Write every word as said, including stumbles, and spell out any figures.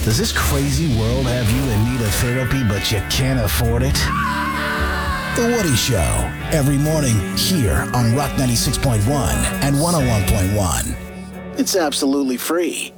Does this crazy world have you in need of therapy, but you can't afford it? The Woody Show, every morning here on Rock ninety-six point one and one oh one point one. It's absolutely free.